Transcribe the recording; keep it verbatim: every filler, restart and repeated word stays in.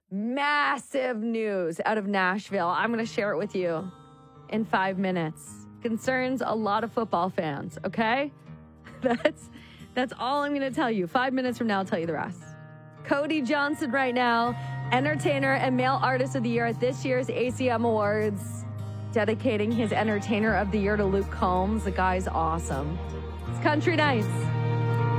Massive news out of Nashville. I'm going to share it with you in five minutes. Concerns a lot of football fans, okay? That's that's all I'm going to tell you. Five minutes from now, I'll tell you the rest. Cody Johnson right now, entertainer and male artist of the year at this year's A C M Awards, dedicating his entertainer of the year to Luke Combs. The guy's awesome. It's Country Nights.